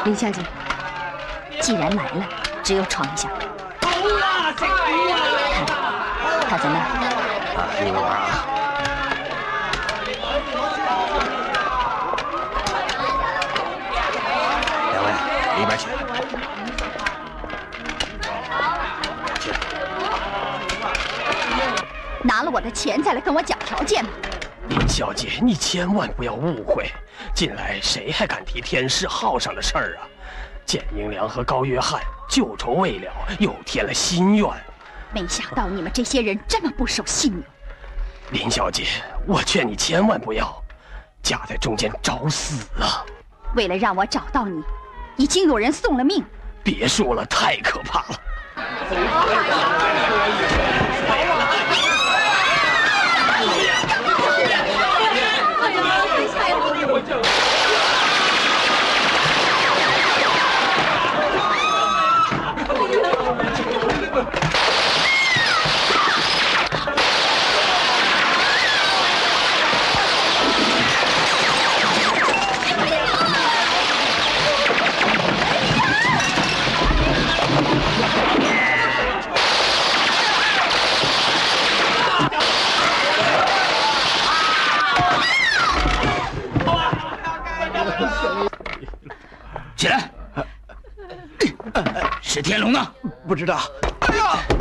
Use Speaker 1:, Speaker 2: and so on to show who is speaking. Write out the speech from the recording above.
Speaker 1: 林小姐，既然来了，只有闯一下。
Speaker 2: 走啊！谁走
Speaker 1: 啊？他在那儿。
Speaker 3: 一会儿啊。两位，里边请。
Speaker 1: 拿了我的钱再来跟我讲条件吗？
Speaker 4: 林小姐，你千万不要误会，近来谁还敢提天世号上的事儿啊？简英良和高约翰旧仇未了，又添了新怨。
Speaker 1: 没想到你们这些人这么不守信用。
Speaker 4: 林小姐，我劝你千万不要夹在中间找死啊！
Speaker 1: 为了让我找到你，已经有人送了命。
Speaker 4: 别说了，太可怕了。
Speaker 2: 起来！史天龙呢？
Speaker 3: 不知道。哎呀！